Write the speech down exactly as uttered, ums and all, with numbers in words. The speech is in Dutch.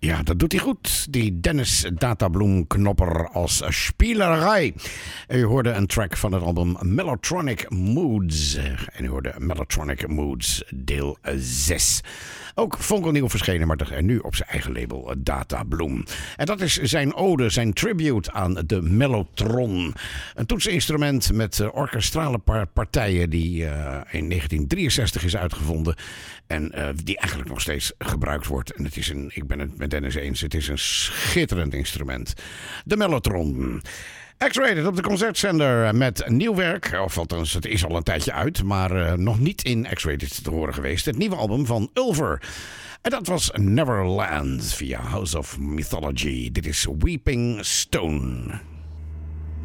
Ja, dat doet hij goed. Die Dennis Databloem knopper als spielerij. U hoorde een track van het album Mellotronic Moods. En u hoorde Mellotronic Moods deel zes. Ook fonkelnieuw verschenen, maar nu op zijn eigen label Databloem. En dat is zijn ode, zijn tribute aan de mellotron. Een toetseninstrument met orkestrale partijen die uh, in negentien drieënzestig is uitgevonden. En uh, die eigenlijk nog steeds gebruikt wordt. En het is een, ik ben het met Dennis eens, het is een schitterend instrument. De mellotron. X-Rated op de concertzender met nieuw werk. Of althans, het is al een tijdje uit, maar uh, nog niet in X-Rated te horen geweest. Het nieuwe album van Ulver. En dat was Neverland via House of Mythology. Dit is Weeping Stone.